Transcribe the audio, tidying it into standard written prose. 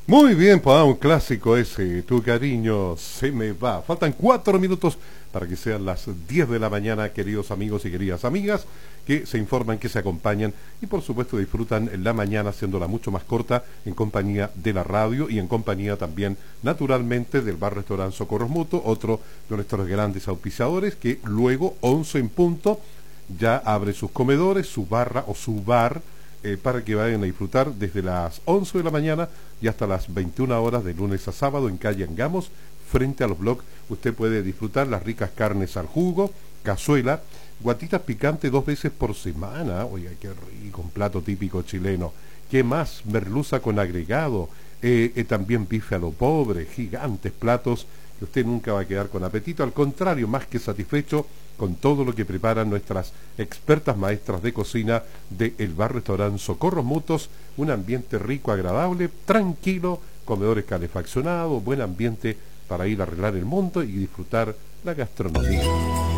Muy bien, pues un clásico ese, tu cariño se me va. Faltan 4 minutos para que sean las 10 de la mañana, queridos amigos y queridas amigas, que se informan, que se acompañan y por supuesto disfrutan la mañana haciéndola mucho más corta en compañía de la radio y en compañía también, naturalmente, del bar-restaurante Socorros Mutuo, otro de nuestros grandes auspiciadores, que luego, 11 en punto, ya abre sus comedores, su barra o su bar, para que vayan a disfrutar desde las 11 de la mañana y hasta las 21 horas de lunes a sábado en calle Angamos, frente a los blogs. Usted puede disfrutar las ricas carnes al jugo, cazuela, guatitas picantes 2 veces por semana. Oiga, qué rico, un plato típico chileno. ¿Qué más? Merluza con agregado, también bife a lo pobre, gigantes platos que usted nunca va a quedar con apetito, al contrario, más que satisfecho con todo lo que preparan nuestras expertas maestras de cocina del bar-restaurante Socorros Mutuos, un ambiente rico, agradable, tranquilo, comedores calefaccionados, buen ambiente para ir a arreglar el mundo y disfrutar la gastronomía.